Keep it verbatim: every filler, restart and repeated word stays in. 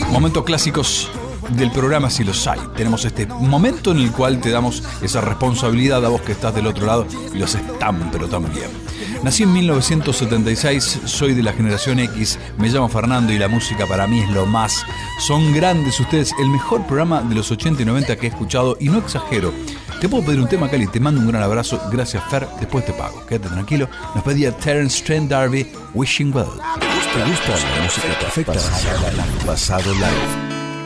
Momentos clásicos del programa, si los hay. Tenemos este momento en el cual te damos esa responsabilidad a vos que estás del otro lado y lo haces tan pero tan bien. Nací en mil novecientos setenta y seis, soy de la generación X, me llamo Fernando y la música para mí es lo más. Son grandes ustedes, el mejor programa de los ochenta y noventa que he escuchado y no exagero. Te puedo pedir un tema, Cali, te mando un gran abrazo, gracias Fer, después te pago, quédate tranquilo. Nos pedía Terence Trent D'Arby, Wishing Well. ¿Te gusta la música perfecta? Pasado Live.